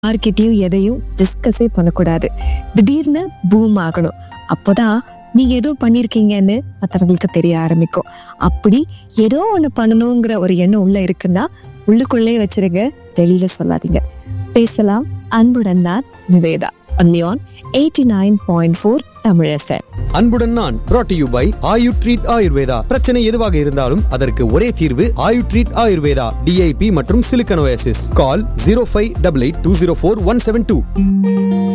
யார்கிட்டயும் எதையும் டிஸ்கஸே பண்ணக்கூடாது. திடீர்னு பூம் ஆகணும். அப்போதான் நீங்க ஏதோ பண்ணிருக்கீங்கன்னு மற்றவங்களுக்கு தெரிய ஆரம்பிக்கும். அப்படி ஏதோ ஒண்ணு பண்ணணுங்கிற ஒரு எண்ணம் உள்ள இருக்குன்னா உள்ளுக்குள்ளே வச்சிருங்க, வெளியில சொல்லாதீங்க. பேசலாம் அன்புடன் நான் நிவேதா. on 89.4 Tamil FM. அன்புடன் நான் brought to you by Ayu treat Ayurveda. பிரச்சனை எதுவாக இருந்தாலும் அதற்கு ஒரே தீர்வு ஆயு ட்ரீட் ஆயுர்வேதா. DIP மற்றும் சிலிக்கனோசிஸ். கால் 0588204172.